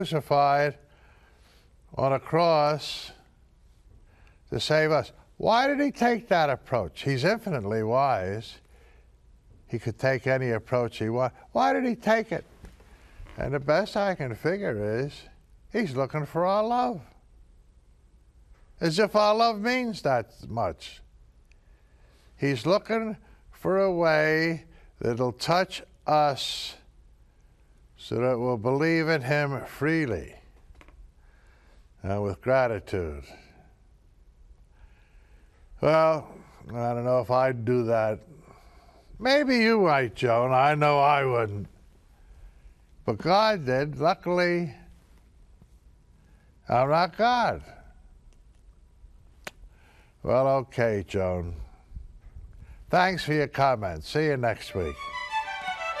crucified on a cross to save us. Why did he take that approach? He's infinitely wise. He could take any approach he wanted. Why did he take it? And the best I can figure is he's looking for our love. As if our love means that much. He's looking for a way that'll touch us so that we'll believe in him freely and with gratitude. Well, I don't know if I'd do that. Maybe you might, Joan. I know I wouldn't. But God did. Luckily, I'm not God. Well, okay, Joan. Thanks for your comments. See you next week.